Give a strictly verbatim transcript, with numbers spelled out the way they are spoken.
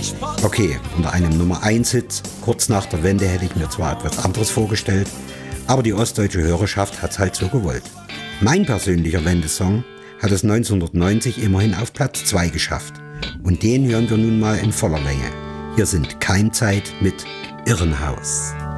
Okay, unter einem Nummer eins Hit kurz nach der Wende hätte ich mir zwar etwas anderes vorgestellt, aber die ostdeutsche Hörerschaft hat es halt so gewollt. Mein persönlicher Wendesong hat es neunzehnhundertneunzig immerhin auf Platz zwei geschafft. Und den hören wir nun mal in voller Länge. Hier sind Keimzeit mit Irrenhaus.